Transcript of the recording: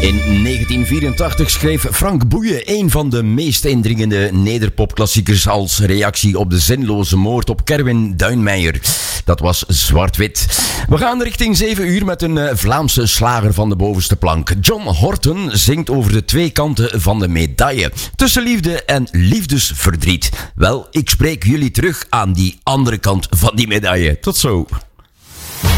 In 1984 schreef Frank Boeien een van de meest indringende nederpopklassiekers als reactie op de zinloze moord op Kerwin Duinmeijer. Dat was Zwart-Wit. We gaan richting 7 uur met een Vlaamse slager van de bovenste plank. John Horton zingt over de twee kanten van de medaille. Tussen liefde en liefdesverdriet. Wel, ik spreek jullie terug aan die andere kant van die medaille. Tot zo.